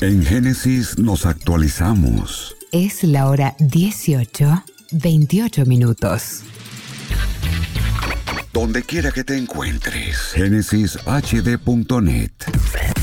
En Génesis nos actualizamos. Es la hora 18:28. Donde quiera que te encuentres, GenesisHD.net.